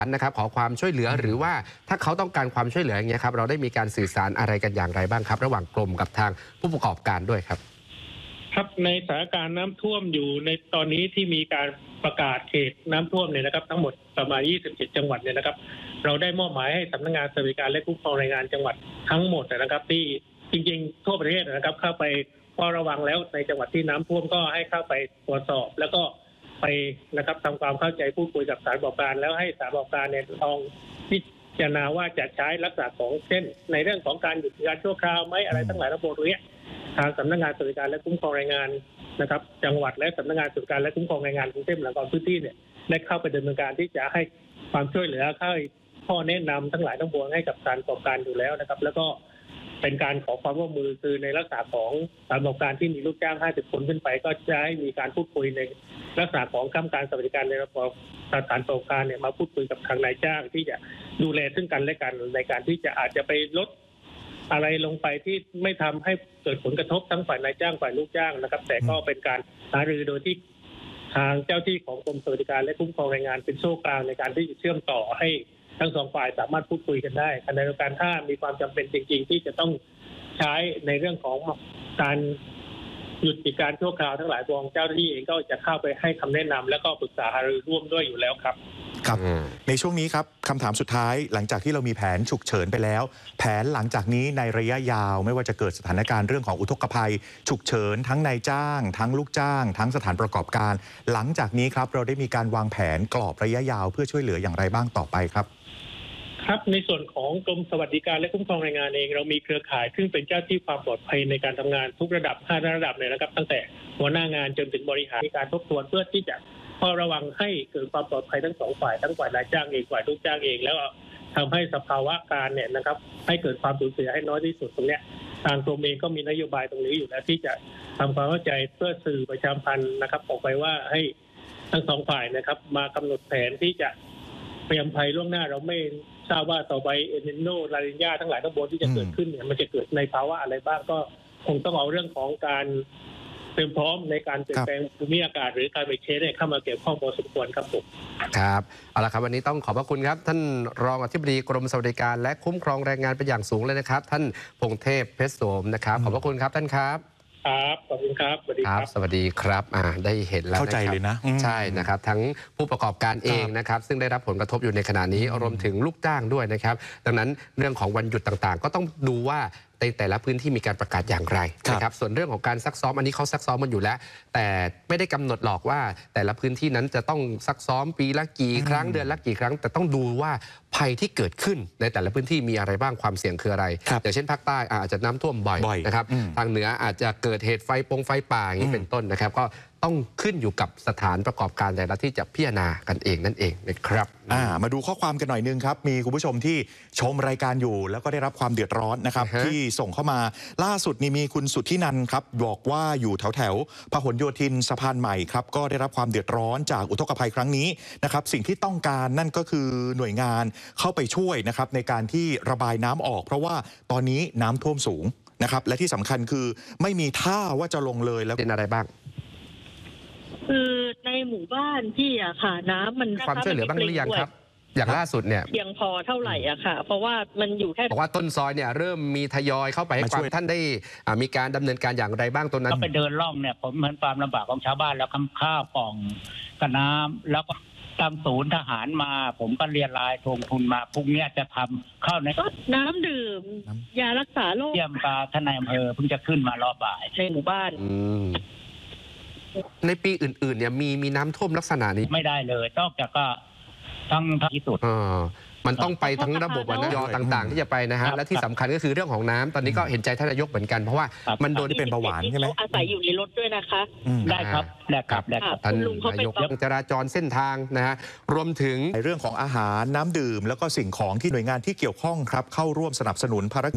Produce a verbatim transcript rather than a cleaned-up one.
นะครับขอความช่วยเหลือหรือว่าถ้าเขาต้องการความช่วยเหลืออย่างเงี้ยครับเราได้มีการสื่อสารอะไรกันอย่างไรบ้างครับระหว่างกรมกับทางผู้ประกอบการด้วยครับครับในสถานการณ์น้ำท่วมอยู่ในตอนนี้ที่มีการประกาศเขตน้ำท่วมเนี่ยนะครับทั้งหมดประมาณยี่สิบเจ็ดจังหวัดเนี่ยนะครับเราได้มอบหมายให้สำนักงานสวัสดิการและคุ้มครองแรงงานจังหวัดทั้งหมดนะครับที่จริงๆทั่วประเทศนะครับเข้าไปเฝ้าระวังแล้วในจังหวัดที่น้ำท่วมก็ให้เข้าไปตรวจสอบแล้วก็ไปนะครับทำความเข้าใจพูดคุยกับสถานประกอบการแล้วให้สถานประกอบการเนี่ยลองพิจารณาว่าจะใช้ลักษณะของเช่นในเรื่องของการหยุดงานชั่วคราวไหมอะไรทั้งหลายระบบตรงนี้ทางสำนักงานสวัสดิการและคุ้มครองแรงงานนะครับจังหวัดและสำนักงานสวัสดิการและคุ้มครองแรงงานกรุงเทพมหานครพื้นที่เนี่ยได้เข้าไปดำเนินการที่จะให้ความช่วยเหลือให้ข้อแนะนำทั้งหลายทั้งปวงให้กับการประกอบการอยู่แล้วนะครับแล้วก็เป็นการขอความร่วมมือคือในลักษณะของสถานประกอบการที่มีลูกจ้างห้าสิบคนขึ้นไปก็จะให้มีการพูดคุยในลักษณะของกรรมการสวัสดิการในระบบสถานประกอบการเนี่ยมาพูดคุยกับทางนายจ้างที่จะดูแลซึ่งกันและกันในการที่จะอาจจะไปลดอะไรลงไปที่ไม่ทำให้เกิดผลกระทบทั้งฝ่ายนายจ้างฝ่ายลูกจ้างนะครับแต่ก็เป็นการหารือโดยที่ทางเจ้าที่ของกรมสวัสดิการและคุ้มครองแรงงานเป็นโซ่กลางในการที่จะเชื่อมต่อให้ทั้งสองฝ่ายสามารถพูดคุยกันได้ขณะเดียวกันถ้ามีความจำเป็นจริงๆที่จะต้องใช้ในเรื่องของการหยุดกิจการชั่วคราวทั้งหลายพวงเจ้าหน้าที่เองก็จะเข้าไปให้คำแนะนำและก็ปรึกษาหารือร่วมด้วยอยู่แล้วครับครับในช่วงนี้ครับคำถามสุดท้ายหลังจากที่เรามีแผนฉุกเฉินไปแล้วแผนหลังจากนี้ในระยะยาวไม่ว่าจะเกิดสถานการณ์เรื่องของอุทกภัยฉุกเฉินทั้งนายจ้างทั้งลูกจ้างทั้งสถานประกอบการหลังจากนี้ครับเราได้มีการวางแผนกรอบระยะยาวเพื่อช่วยเหลืออย่างไรบ้างต่อไปครับครับในส่วนของกรมสวัสดิการและคุ้มครองแรงงานเองเรามีเครือข่ายซึ่งเป็นเจ้าที่ความปลอดภัยในการทำงานทุกระดับห้าระดับเลยนะครับตั้งแต่หัวหน้างานจนถึงบริหารมีการทบทวนเพื่อที่จะเฝ้าระวังให้เกิดความปลอดภัยทั้งสองฝ่ายทั้งฝ่ายนายจ้างเองฝ่ายลูกจ้างเองแล้วทำให้สภาวะการเนี่ยนะครับให้เกิดความสูญเสียให้น้อยที่สุดตรงนี้ทางกรมเองก็มีนโยบายตรงนี้อยู่แล้วที่จะทำความเข้าใจเพื่อสื่อประชาสัมพันธ์นะครับออกไปว่าให้ทั้งสองฝ่ายนะครับมากำหนดแผนที่จะเตรียมภัยล่วงหน้าเราไม่ทราบว่าต่อไปเอลนิโนลานิญาทั้งหลายทั้งปวงที่จะเกิดขึ้นเนี่ยมันจะเกิดในภาวะอะไรบ้างก็คงต้องเอาเรื่องของการเตรียมพร้อมในการเปลี่ยนแปลงภูมิอากาศหรือการไปเช็คเนี่ยเข้ามาเกี่ยวข้องพอสมควรครับผมครับเอาละครับวันนี้ต้องขอบพระคุณครับท่านรองอธิบดีกรมสวัสดิการและคุ้มครองแรงงานเป็นอย่างสูงเลยนะครับท่านพงเทพเพชรโสมนะครับขอบพระคุณครับท่านครับครับขอบคุณครับสวัสดีครับสวัสดีครับอ่าได้เห็นแล้วเข้าใจเลยนะใช่นะครับทั้งผู้ประกอบการเองนะครับซึ่งได้รับผลกระทบอยู่ในขณะนี้รวมถึงลูกจ้างด้วยนะครับดังนั้นเรื่องของวันหยุดต่างๆก็ต้องดูว่าในแต่ละพื้นที่มีการประกาศอย่างไรนะครับส่วนเรื่องของการซักซ้อมอันนี้เขาซักซ้อมมันอยู่แล้วแต่ไม่ได้กำหนดหรอกว่าแต่ละพื้นที่นั้นจะต้องซักซ้อมปีละกี่ครั้งเดือนละกี่ครั้งแต่ต้องดูว่าภัยที่เกิดขึ้นในแต่ละพื้นที่มีอะไรบ้างความเสี่ยงคืออะไรอย่างเช่นภาคใต้อาจจะน้ำท่วมบ่อยนะครับทางเหนืออาจจะเกิดเหตุไฟปงไฟป่าอย่างนี้เป็นต้นนะครับก็ต้องขึ้นอยู่กับสถานประกอบการแต่ละที่จะพิจารณากันเองนั่นเองนะครับมาดูข้อความกันหน่อยนึงครับมีคุณผู้ชมที่ชมรายการอยู่แล้วก็ได้รับความเดือดร้อนนะครับที่ส่งเข้ามาล่าสุดนี่มีคุณสุทธินันท์ครับบอกว่าอยู่แถวแถวพหลโยธินสะพานใหม่ครับก็ได้รับความเดือดร้อนจากอุทกภัยครั้งนี้นะครับสิ่งที่ต้องการนั่นก็คือหน่วยงานเข้าไปช่วยนะครับในการที่ระบายน้ำออกเพราะว่าตอนนี้น้ำท่วมสูงนะครับและที่สำคัญคือไม่มีท่าว่าจะลงเลยแล้วเป็นอะไรบ้างคือในหมู่บ้านที่อะค่ะน้ำมันความช่วยเหลือบ้างหรือยังครับอย่างล่าสุดเนี่ยเพียงพอเท่าไหร่อะค่ะเพราะว่ามันอยู่แค่บอกว่าต้นซอยเนี่ยเริ่มมีทยอยเข้าไปให้ความท่านได้มีการดำเนินการอย่างไรบ้างตรงนั้นก็ไปเดินล่องเนี่ยผมเห็นความลำบากของชาวบ้านแล้วคำข้าวกล่องกับน้ำแล้วก็ตามศูนย์ทหารมาผมก็เรียนรายทวงทุนมาพรุ่งนี้จะทำเข้าในน้ำดื่มยารักษาโรคเยี่ยมปลาท่านนายอำเภอเพิ่งจะขึ้นมารอบบ่ายในหมู่บ้านในปีอื่นๆเนี่ยมีมีน้ำท่วมลักษณะนี้ไม่ได้เลยนอกจากก็ทั้งที่สุดมันต้องไปทั้งระบบนะยอต่างๆที่จะไปนะฮะและที่สำคัญก็คือเรื่องของน้ำตอนนี้ก็เห็นใจท่านนายกเหมือนกันเพราะว่ามันโดนที่เป็นเบาหวานใช่ไหมอาศัยอยู่ในรถด้วยนะคะได้ครับได้ครับได้ครับท่านนายกเรื่องจราจรเส้นทางนะฮะรวมถึงในเรื่องของอาหารน้ำดื่มแล้วก็สิ่งของที่หน่วยงานที่เกี่ยวข้องครับเข้าร่วมสนับสนุนภารกิจ